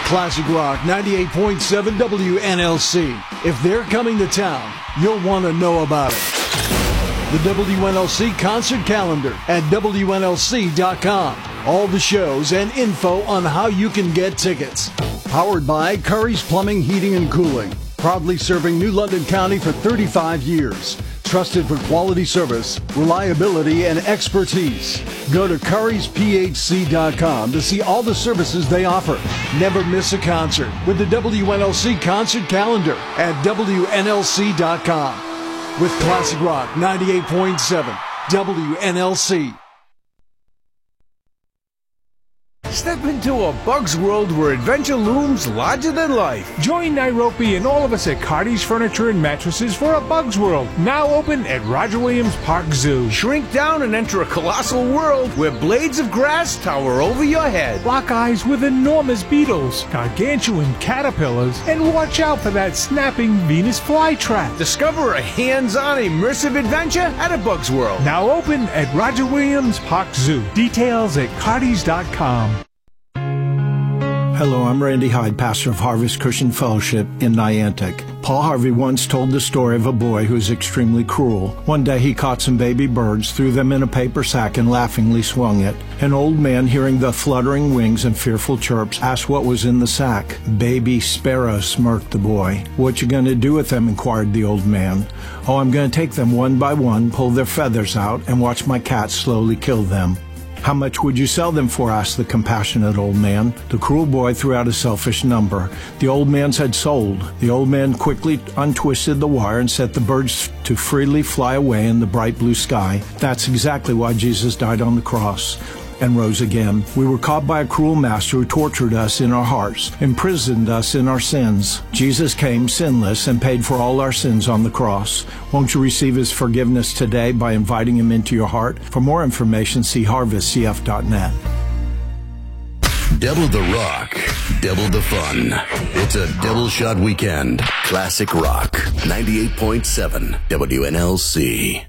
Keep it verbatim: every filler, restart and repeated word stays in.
Classic Rock ninety-eight point seven W N L C. If they're coming to town, you'll want to know about it. The W N L C concert calendar at W N L C dot com. All the shows and info on how you can get tickets. Powered by Curry's Plumbing, Heating, and Cooling. Proudly serving New London County for thirty-five years. Trusted for quality service, reliability, and expertise. Go to Curry's P H C dot com to see all the services they offer. Never miss a concert with the W N L C concert calendar at W N L C dot com. With Classic Rock ninety-eight point seven W N L C. Step into a Bug's world where adventure looms larger than life. Join Nairobi and all of us at Cardi's Furniture and Mattresses for a Bug's World, now open at Roger Williams Park Zoo. Shrink down and enter a colossal world where blades of grass tower over your head. Lock eyes with enormous beetles, gargantuan caterpillars, and watch out for that snapping Venus flytrap. Discover a hands-on immersive adventure at a Bug's World. Now open at Roger Williams Park Zoo. Details at Cardis dot com. Hello, I'm Randy Hyde, pastor of Harvest Christian Fellowship in Niantic. Paul Harvey once told the story of a boy who was extremely cruel. One day he caught some baby birds, threw them in a paper sack, and laughingly swung it. An old man, hearing the fluttering wings and fearful chirps, asked what was in the sack. Baby sparrows, smirked the boy. What you gonna do with them? Inquired the old man. Oh, I'm gonna take them one by one, pull their feathers out, and watch my cat slowly kill them. How much would you sell them for? Asked the compassionate old man. The cruel boy threw out a selfish number. The old man said sold. The old man quickly untwisted the wire and set the birds to freely fly away in the bright blue sky. That's exactly why Jesus died on the cross and rose again. We were caught by a cruel master who tortured us in our hearts, imprisoned us in our sins. Jesus came sinless and paid for all our sins on the cross. Won't you receive his forgiveness today by inviting him into your heart? For more information, see harvest c f dot net. Double the rock, double the fun. It's a double shot weekend. Classic Rock, ninety-eight point seven W N L C.